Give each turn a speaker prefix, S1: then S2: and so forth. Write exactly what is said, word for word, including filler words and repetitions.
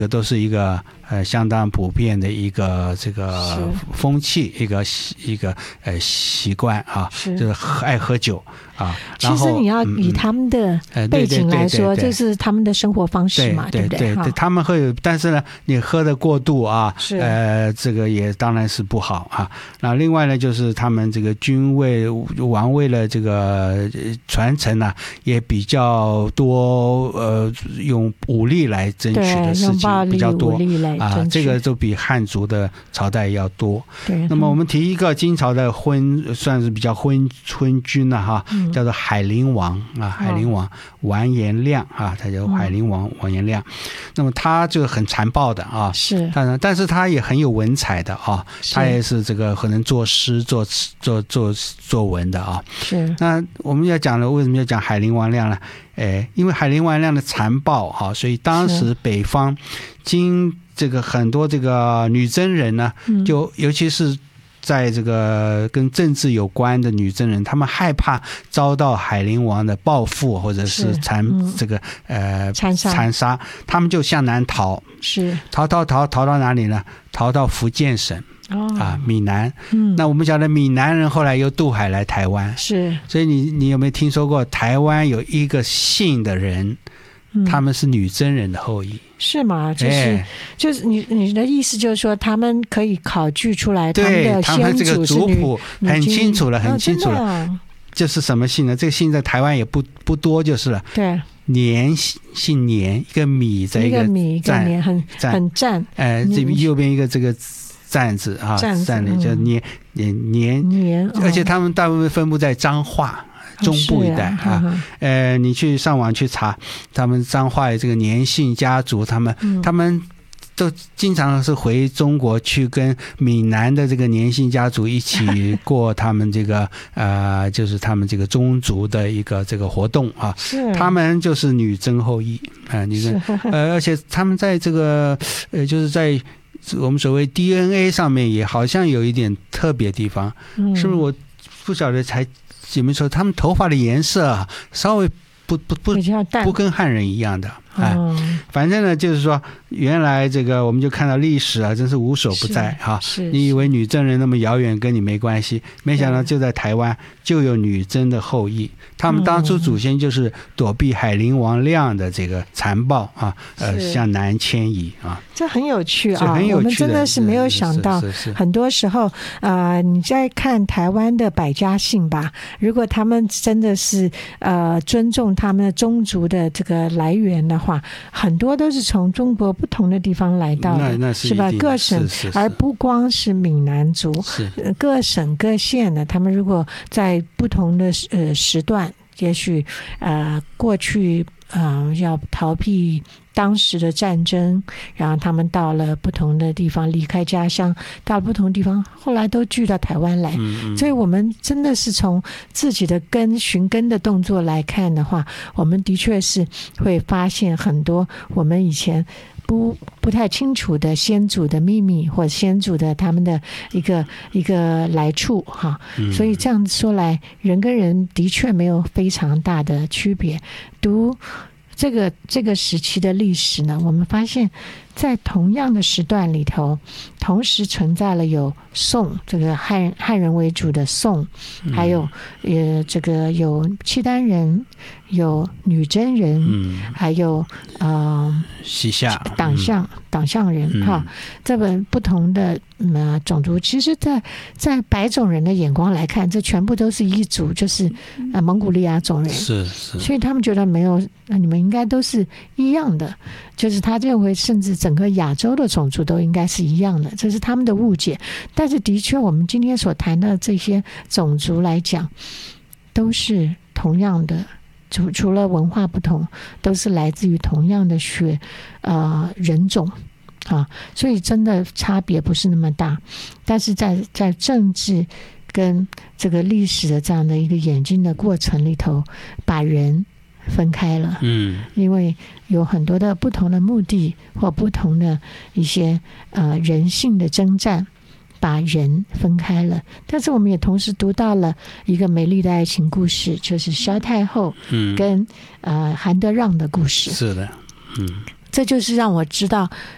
S1: 这都是一个呃相当普遍的一个这个风气，一个一个呃习惯啊，就是爱喝酒啊。
S2: 其实你要以他们的背景来说，这是他们的生活方式嘛，
S1: 对
S2: 不对？
S1: 对对，他们会有，但是呢，你喝的过度啊，呃，这个也当然是不好啊。那另外呢，就是他们这个君位王位的这个传承呢、啊，也比较多，呃，用武力来争取的事情比较多啊，这个都比汉族的朝代要多。
S2: 对，
S1: 那么我们提一个金朝的昏，算是比较昏昏君了、啊、哈、嗯，叫做海陵王啊，海陵王完颜亮啊，他叫海陵王完颜亮。那么他就很残暴的啊，
S2: 是，
S1: 但但是他也很有文采的啊，他也是这个可能作诗、作作作作文的啊。
S2: 是。
S1: 那我们要讲了，为什么要讲海陵王亮呢？哎，因为海陵王亮的残暴啊，所以当时北方经这个很多这个女真人呢，就尤其是在这个跟政治有关的女真人，他们害怕遭到海陵王的报复或者是残、嗯、这个呃
S2: 残杀，
S1: 残杀，他们就向南逃，
S2: 是
S1: 逃逃逃逃到哪里呢？逃到福建省。哦、啊，闽南，嗯，那我们晓得闽南人后来又渡海来台湾，
S2: 是，
S1: 所以你你有没有听说过台湾有一个姓的人，嗯、他们是女真人的后裔？
S2: 是吗？就是、哎、就是你你的意思就是说，他们可以考据出来他们的先祖是女，
S1: 很清楚了，很清楚了。
S2: 哦、
S1: 就是什么姓呢？这个姓在台湾也不不多，就是了。
S2: 对。
S1: 年姓年，一个米在一个
S2: 米，一个年，很很占。
S1: 呃，这边右边一个这个站字啊，站的叫年年年
S2: 年，
S1: 而且他们大部分分布在彰化。中部一带啊，啊呃，你去上网去查，他们彰化的这个年姓家族，他们、嗯、他们都经常是回中国去跟闽南的这个年姓家族一起过他们这个呃，就是他们这个宗族的一个这个活动啊。他们就是女真后裔啊、呃，女真，呃，而且他们在这个呃，就是在我们所谓 D N A 上面也好像有一点特别地方，嗯、是不是？我不晓得才。姐妹说，他们头发的颜色啊，稍微不不不不跟汉人一样的，哎，哦、反正呢，就是说，原来这个我们就看到历史啊，真是无所不在哈。你以为女真人那么遥远跟你没关系，没想到就在台湾就有女真的后裔。他们当初祖先就是躲避海陵王亮的这个残暴啊，呃，向南迁移啊。
S2: 这很有趣啊，我们真的是没有想到，很多时候啊、呃，你在看台湾的百家姓吧，如果他们真的是呃尊重他们的宗族的这个来源的话，很多都是从中国不同的地方来到的，
S1: 那那是
S2: 是吧？各省，
S1: 是是是，
S2: 而不光是闽南族，
S1: 是
S2: 各省各县的，他们如果在不同的呃时段，也许呃过去呃要逃避当时的战争，然后他们到了不同的地方，离开家乡，到了不同的地方，后来都聚到台湾来。嗯嗯，所以我们真的是从自己的根寻根的动作来看的话，我们的确是会发现很多我们以前不不太清楚的先祖的秘密，或者先祖的他们的一个一个来处哈。所以这样说来，人跟人的确没有非常大的区别。读这个这个时期的历史呢，我们发现在同样的时段里头，同时存在了有宋这个汉汉人为主的宋，还有呃这个有契丹人，有女真人，嗯、还有呃
S1: 西夏
S2: 党项、嗯、党项人、嗯、哈，这本不同的呃种族，其实在在白种人的眼光来看，这全部都是一族，就是呃蒙古利亚种人，
S1: 是是，
S2: 所以他们觉得没有，你们应该都是一样的，就是他认为甚至整个亚洲的种族都应该是一样的，这是他们的误解。但是的确，我们今天所谈的这些种族来讲，都是同样的。除除了文化不同，都是来自于同样的血呃人种啊，所以真的差别不是那么大。但是在在政治跟这个历史的这样的一个演进的过程里头，把人分开了，嗯，因为有很多的不同的目的或不同的一些呃人性的征战。把人分开了，但是我们也同时读到了一个美丽的爱情故事，就是萧太后跟、嗯、呃韩德让的故事。
S1: 是的，嗯，
S2: 这就是让我知道